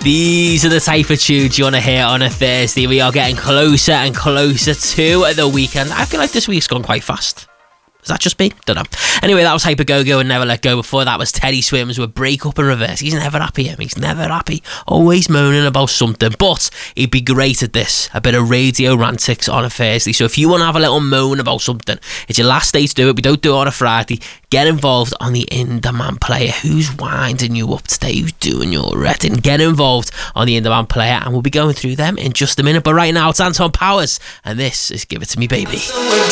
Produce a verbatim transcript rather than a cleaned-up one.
These are the type of tunes you want to hear on a Thursday. We are getting closer and closer to the weekend. I feel like this week's gone quite fast. Is that just me? Don't know. Anyway, that was Hypergo-Go and Never Let Go. Before that was Teddy Swims with Break Up and Reverse. He's never happy, him. He's never happy. Always moaning about something. But he'd be great at this. A bit of radio rantics on a Thursday. So if you want to have a little moan about something, it's your last day to do it. We don't do it on a Friday. Get involved on the In-Demand Player. Who's winding you up today? Who's doing your reading? Get involved on the In-Demand Player, and we'll be going through them in just a minute. But right now, it's Anton Powers, and this is Give It To Me, Baby.